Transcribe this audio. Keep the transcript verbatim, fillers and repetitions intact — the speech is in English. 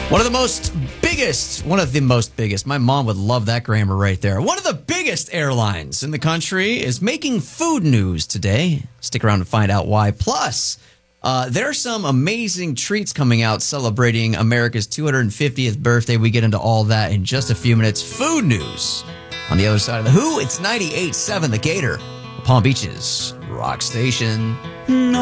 One of the most biggest, one of the most biggest, my mom would love that grammar right there. One of the biggest airlines in the country is making food news today. Stick around to find out why. Plus, uh, there are some amazing treats coming out celebrating America's two hundred fiftieth birthday. We get into all that in just a few minutes. Food news. On the other side of the Who, it's ninety-eight point seven The Gator, Palm Beach's rock station.